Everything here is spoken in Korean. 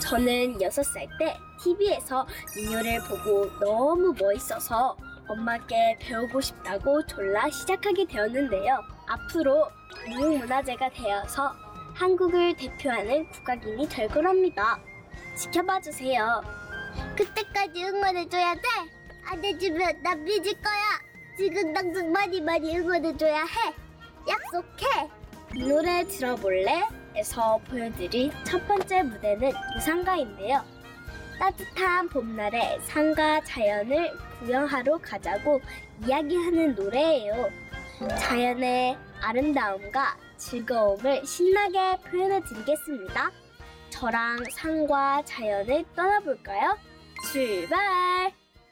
저는 6살 때 TV에서 민요를 보고 너무 멋있어서 엄마께 배우고 싶다고 졸라 시작하게 되었는데요. 앞으로 무형문화재가 되어서 한국을 대표하는 국악인이 될 거랍니다. 지켜봐 주세요. 그때까지 응원해줘야 돼. 안 해주면 난 삐질 거야. 지금 당장 많이 응원해줘야 해. 약속해. 이 노래 들어볼래? 에서 보여드릴 첫 번째 무대는 유상가인데요. 따뜻한 봄날에 산과 자연을 구경하러 가자고 이야기하는 노래예요. 자연의 아름다움과 즐거움을 신나게 표현해 드리겠습니다. 저랑 산과 자연을 떠나볼까요? 출발!